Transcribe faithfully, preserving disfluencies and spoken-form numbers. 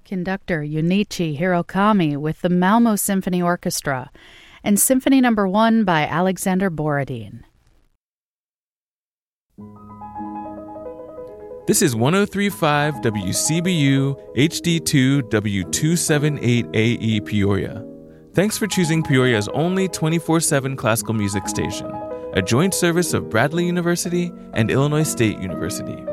Conductor Junichi Hirokami with the Malmo Symphony Orchestra, and Symphony Number One by Alexander Borodin. This is one oh three point five W C B U H D two W two seventy-eight A E Peoria. Thanks for choosing Peoria's only twenty-four seven classical music station, a joint service of Bradley University and Illinois State University.